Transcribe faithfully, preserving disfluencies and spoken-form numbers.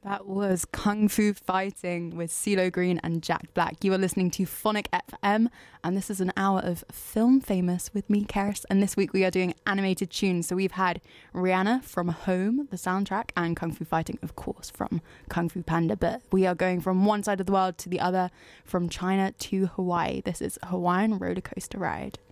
That was Kung Fu Fighting with CeeLo Green and Jack Black. You are listening to Phonic F M, and this is an hour of Film Famous with me, Keris. And this week we are doing animated tunes. So we've had Rihanna from Home, the soundtrack, and Kung Fu Fighting, of course, from Kung Fu Panda. But we are going from one side of the world to the other, from China to Hawaii. This is Hawaiian Roller Coaster Ride.